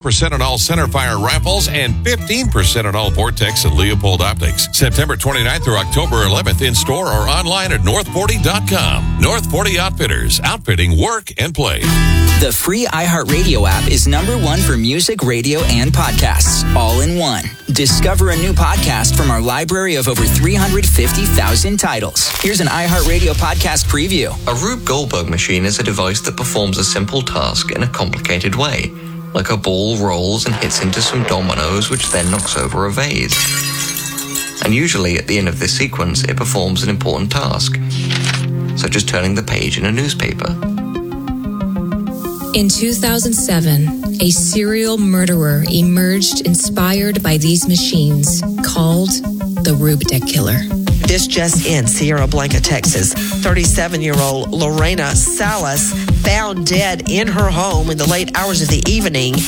10% on all Centerfire rifles and 15% on all Vortex and Leopold optics. September 29th through October 11th in store or online at north40.com. North 40 Outfitters, outfitting work and play. The free iHeartRadio app is #1 for music, radio, and podcasts, all in one. Discover a new podcast from our library of over 350,000 titles. Here's an iHeartRadio podcast preview. A Rube Goldberg machine is a device that performs a simple task in a complicated way, like a ball rolls and hits into some dominoes, which then knocks over a vase. And usually at the end of this sequence, it performs an important task, such as turning the page in a newspaper. In 2007, a serial murderer emerged inspired by these machines, called the Rubedek Killer. This just in, Sierra Blanca, Texas. 37-year-old Lorena Salas found dead in her home in the late hours of the evening